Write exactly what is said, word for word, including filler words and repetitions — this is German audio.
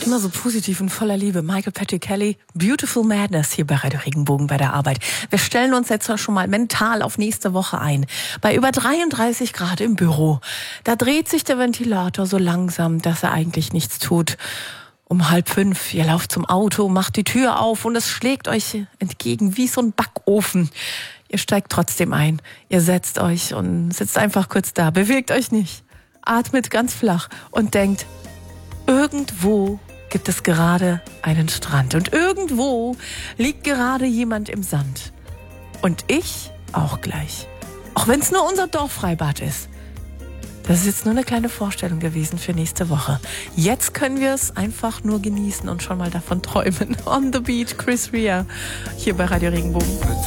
Immer so positiv und voller Liebe. Michael Patrick Kelly, Beautiful Madness hier bei Radio Regenbogen bei der Arbeit. Wir stellen uns jetzt schon mal mental auf nächste Woche ein. Bei über dreiunddreißig Grad im Büro. Da dreht sich der Ventilator so langsam, dass er eigentlich nichts tut. Um halb fünf, ihr lauft zum Auto, macht die Tür auf und es schlägt euch entgegen wie so ein Backofen. Ihr steigt trotzdem ein. Ihr setzt euch und sitzt einfach kurz da. Bewegt euch nicht. Atmet ganz flach und denkt, irgendwo gibt es gerade einen Strand und irgendwo liegt gerade jemand im Sand. Und ich auch gleich. Auch wenn es nur unser Dorffreibad ist. Das ist jetzt nur eine kleine Vorstellung gewesen für nächste Woche. Jetzt können wir es einfach nur genießen und schon mal davon träumen. On the Beach, Chris Rea, hier bei Radio Regenbogen.